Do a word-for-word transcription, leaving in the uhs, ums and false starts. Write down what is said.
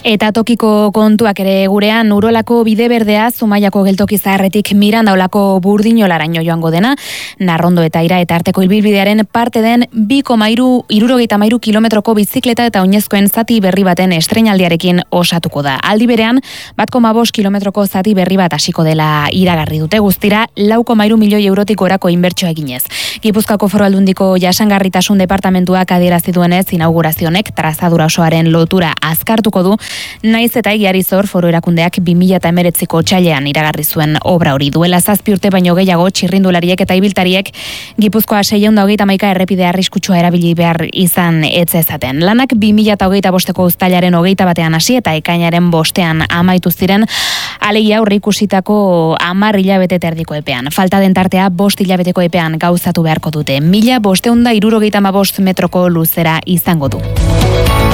Eta tokiko kontuak ere gurean, Urolako bide berdea Zumaiako geltoki zaharretik Mirandaolako Burdinolaraino joango dena, Narrondo eta Ira eta arteko ibilbidearen parte den bi koma hirurogeita hamairu kilometroko bizikleta eta oinezkoen zati berri baten estreinaldiarekin osatuko da. Aldi berean, bat koma bost kilometroko zati berri bat hasiko dela iragarri dute, guztira lau koma hiru milioi eurotik gorako inbertsioa eginez. Gipuzkoako Foru Aldundiko Jasangarritasun departamentuak adierazi duenez, inaugurazionek trazadura osoaren lotura azkartuko du, naiz eta egiari zor foru erakundeak bi mila hemeretziko otsailean iragarri zuen obra hori. Duela zazpi urte baino gehiago txirrindulariek eta ibiltariek Gipuzkoa seiehun eta hogeita hamaika errepide arriskutsua erabili behar izan etzezaten. Lanak bi mila hogeita bosteko uztailaren hogeita batean hasi eta ekainaren bostean amaitu ziren, alegia aurreikusitako hamar hilabete erdiko epean. Falta den tartea bost hilabeteko epean gauzatu beharko dute. Mila bostehun eta hirurogeita hamabost metroko luzera izango du.